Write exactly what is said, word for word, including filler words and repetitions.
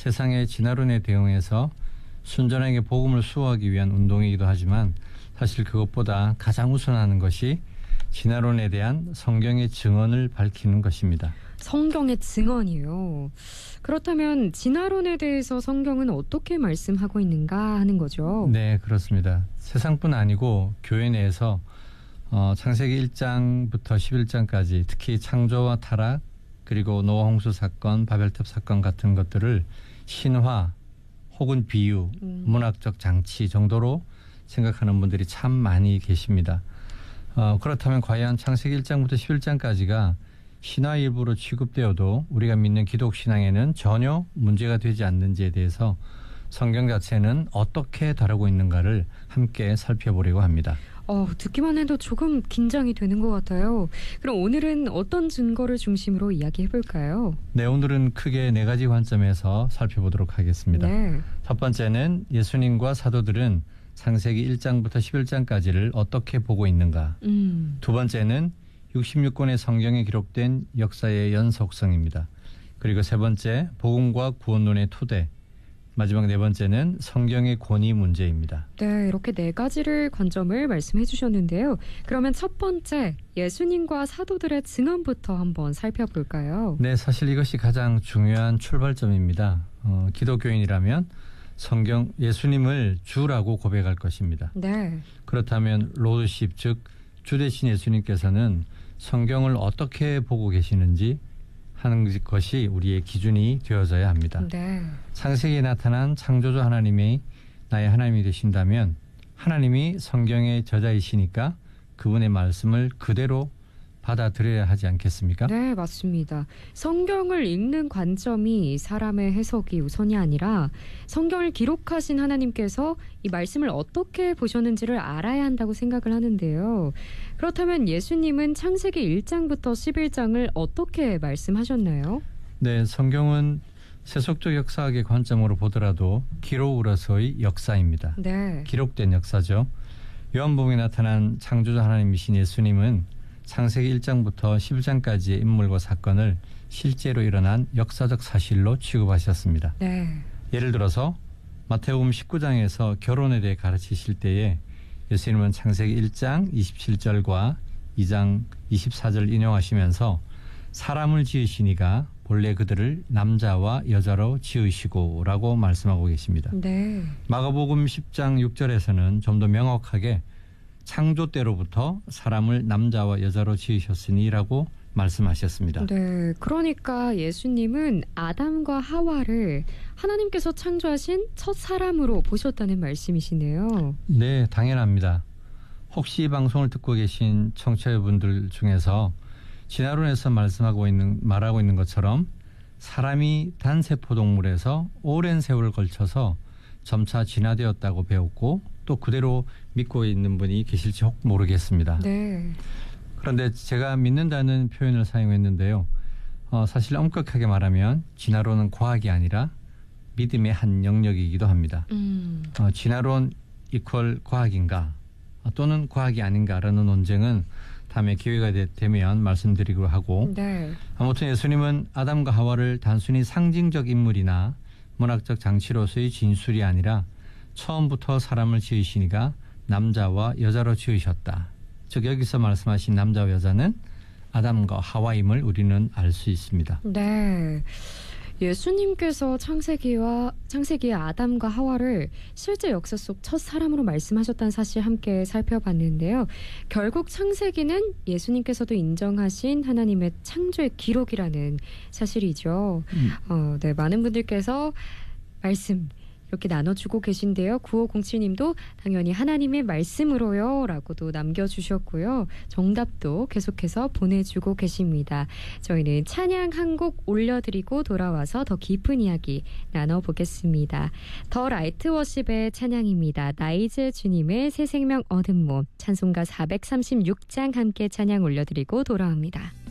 세상의 진화론에 대응해서 순전하게 복음을 수호하기 위한 운동이기도 하지만 사실 그것보다 가장 우선하는 것이 진화론에 대한 성경의 증언을 밝히는 것입니다. 성경의 증언이요. 그렇다면 진화론에 대해서 성경은 어떻게 말씀하고 있는가 하는 거죠? 네, 그렇습니다. 세상뿐 아니고 교회 내에서 어, 창세기 일 장부터 십일 장까지 특히 창조와 타락 그리고 노아 홍수 사건, 바벨탑 사건 같은 것들을 신화 혹은 비유, 음. 문학적 장치 정도로 생각하는 분들이 참 많이 계십니다. 어, 그렇다면 과연 창세기 일 장부터 십일 장까지가 신화 일부로 취급되어도 우리가 믿는 기독신앙에는 전혀 문제가 되지 않는지에 대해서 성경 자체는 어떻게 다루고 있는가를 함께 살펴보려고 합니다. 어, 듣기만 해도 조금 긴장이 되는 것 같아요. 그럼 오늘은 어떤 증거를 중심으로 이야기해 볼까요? 네, 오늘은 크게 네 가지 관점에서 살펴보도록 하겠습니다. 네. 첫 번째는 예수님과 사도들은 창세기 일 장부터 십일 장까지를 어떻게 보고 있는가. 음. 두 번째는 육십육 권의 성경에 기록된 역사의 연속성입니다. 그리고 세 번째, 복음과 구원론의 토대. 마지막 네 번째는 성경의 권위 문제입니다. 네, 이렇게 네 가지를 관점을 말씀해 주셨는데요. 그러면 첫 번째, 예수님과 사도들의 증언부터 한번 살펴볼까요? 네, 사실 이것이 가장 중요한 출발점입니다. 어, 기독교인이라면 성경 예수님을 주라고 고백할 것입니다. 네. 그렇다면 로드십, 즉 주 대신 예수님께서는 성경을 어떻게 보고 계시는지 하는 것이 우리의 기준이 되어져야 합니다. 네. 창세기에 나타난 창조주 하나님이 나의 하나님이 되신다면 하나님이 성경의 저자이시니까 그분의 말씀을 그대로 받아들여야 하지 않겠습니까? 네, 맞습니다. 성경을 읽는 관점이 사람의 해석이 우선이 아니라 성경을 기록하신 하나님께서 이 말씀을 어떻게 보셨는지를 알아야 한다고 생각을 하는데요. 그렇다면 예수님은 창세기 일 장부터 십일 장을 어떻게 말씀하셨나요? 네, 성경은 세속적 역사학의 관점으로 보더라도 기록으로서의 역사입니다. 네. 기록된 역사죠. 요한복음에 나타난 창조주 하나님이신 예수님은 창세기 일 장부터 십일 장까지의 인물과 사건을 실제로 일어난 역사적 사실로 취급하셨습니다. 네. 예를 들어서 마태복음 십구 장에서 결혼에 대해 가르치실 때에 예수님은 창세기 일 장 이십칠 절과 이 장 이십사 절 인용하시면서 사람을 지으시니가 본래 그들을 남자와 여자로 지으시고 라고 말씀하고 계십니다. 네. 마가복음 십 장 육 절에서는 좀 더 명확하게 창조 때로부터 사람을 남자와 여자로 지으셨으니라고 말씀하셨습니다. 네, 그러니까 예수님은 아담과 하와를 하나님께서 창조하신 첫 사람으로 보셨다는 말씀이시네요. 네, 당연합니다. 혹시 이 방송을 듣고 계신 청취자분들 중에서 진화론에서 말씀하고 있는 말하고 있는 것처럼 사람이 단세포 동물에서 오랜 세월을 걸쳐서 점차 진화되었다고 배웠고 또 그대로 믿고 있는 분이 계실지 혹 모르겠습니다. 네. 그런데 제가 믿는다는 표현을 사용했는데요. 어, 사실 엄격하게 말하면 진화론은 과학이 아니라 믿음의 한 영역이기도 합니다. 음. 어, 진화론 이퀄 과학인가 또는 과학이 아닌가라는 논쟁은 다음에 기회가 되, 되면 말씀드리기로 하고 네. 아무튼 예수님은 아담과 하와를 단순히 상징적 인물이나 문학적 장치로서의 진술이 아니라 처음부터 사람을 지으시니가 남자와 여자로 지으셨다. 즉 여기서 말씀하신 남자와 여자는 아담과 하와임을 우리는 알 수 있습니다. 네. 예수님께서 창세기와 창세기의 아담과 하와를 실제 역사 속 첫 사람으로 말씀하셨다는 사실 함께 살펴봤는데요. 결국 창세기는 예수님께서도 인정하신 하나님의 창조의 기록이라는 사실이죠. 음. 어, 네, 많은 분들께서 말씀 이렇게 나눠주고 계신데요. 구오공칠 님도 당연히 하나님의 말씀으로요 라고도 남겨주셨고요. 정답도 계속해서 보내주고 계십니다. 저희는 찬양 한 곡 올려드리고 돌아와서 더 깊은 이야기 나눠보겠습니다. 더 라이트 워십의 찬양입니다. 나이즈 주님의 새 생명 얻은 몸 찬송가 사백삼십육 장 함께 찬양 올려드리고 돌아옵니다.